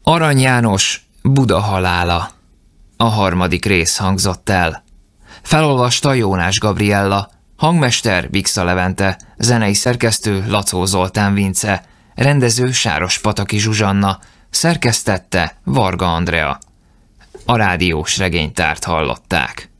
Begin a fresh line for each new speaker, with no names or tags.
Arany János, Buda halála. A 3. rész hangzott el. Felolvasta Jónás Gabriella, hangmester Bixa Levente, zenei szerkesztő Lacó Zoltán Vince, rendező Sárospataki Zsuzsanna, szerkesztette Varga Andrea. A rádiós regénytárt hallották.